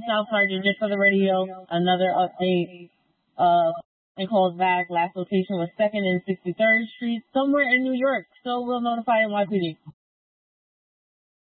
South Sergeant just for the radio. Another update. And calls back. Last location was 2nd and 63rd Street, somewhere in New York. So we'll notify NYPD.